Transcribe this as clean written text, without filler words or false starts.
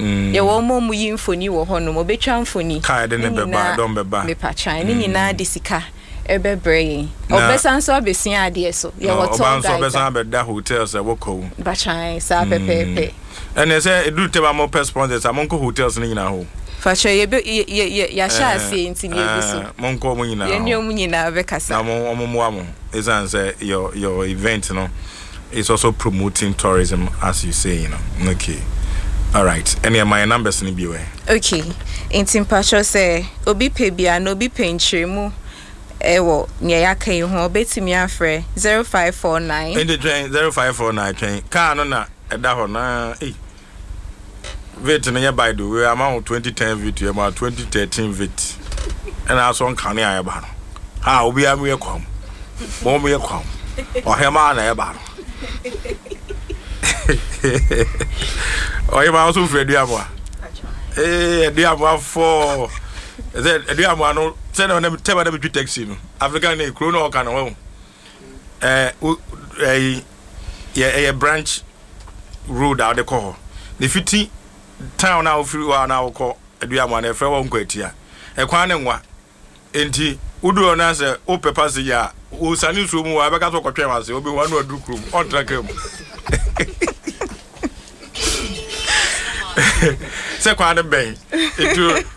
ye wo mo mu yimfoni wo ho no mo betwa mfoni kai de ne beba don beba me patchan ni nyina de sika ebebrey obesan so obesia ade so ye woto guy obesan obesan beda hotels e woko patchan sa pepepe ene say edu tema mo sponsors amonko hotels ni nyina ho facho ye ya sha ase ntini ebiso monko mo nyina ye ni omu nyina be kasa na mo mo is say your event it's also promoting tourism, as you say, Okay. All right. Any of my numbers ni biwe. Okay. Intim Pacho say obi pebia no bi penchiremu ewo nya yakan ho betimi afre 0549. In the train 0549 train. Car no na eda ho na Vit na by do we amount 2010 vit we about 2013 vit. And I saw kan ya ba no. Ha obi am ye kwam. Mo mo ye kwam. O hema na ye ba no. Oh, you also afraid you have Diamo for Diamo, send on them, tell them to text him. African Chrono can a branch road out the call. The 50 town now through our now call a Diamo and a fair one quetia. A quantum enti udu onase o pepase ya o sani so mu abeka to kwetwe ase obi wanu adukrum on track em se kwa de ben etu